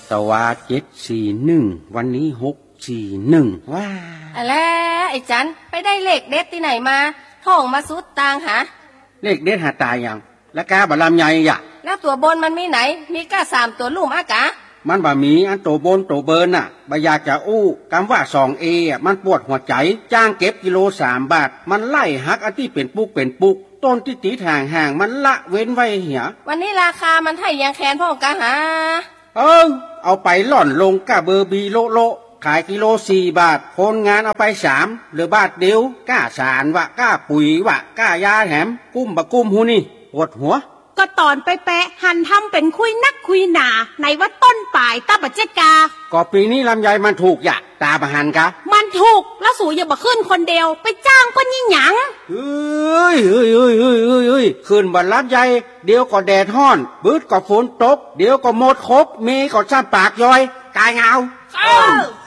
ตะวา741วันนี้641ว้าอะไรไอ้จันไปได้เลขเด็ดที่ไหนมาท่องมาสุดตางหาเลขเด็ดหาตายยังแล้วกาบะลำใหญ่ยะแล้วตัวบนมันมีไหนมีก้า3ตัวลุ่มอากะมันบ่มีอันโตบนโตเบินน่ะบ่อยากจะอู้คำว่า 2A อ่ะมันปวดหัวใจจ้างเก็บกิโล3 บาทมันไล่หักอันที่เป็นปุกต้นที่ตีห่างมันละเว้นไว้เหียวันนี้ราคามันไถ่ยังแคนพ่อกะหาเอาไปหล่อนลงกะเบอร์บีโลขายกิโล4 บาทคนงานเอาไป3เหลือบาทเดียวก้าสารวะก้าปุ๋ยวะก้ายาแถมกุ้มบะกุ้มหูนี่ปวดหัวก็ตอนไปแปะหันทำเป็นคุยนักคุยหนาในว่าต้นป่ายตาบัจเจกาก็ปีนี้ลำไยมันถูกอย่าตาประหันกะมันถูกแล้วสูอย่าบ่ขึ้นคนเดียวไปจ้างก็ยิ่งหยังเฮ้ยขึ้นบนลำไยเดี๋ยวก็แดดห้อนบืดก็ฝนตกเดี๋ยวก็หมดครบมีก็ซ้ำปากย่อยกายเงา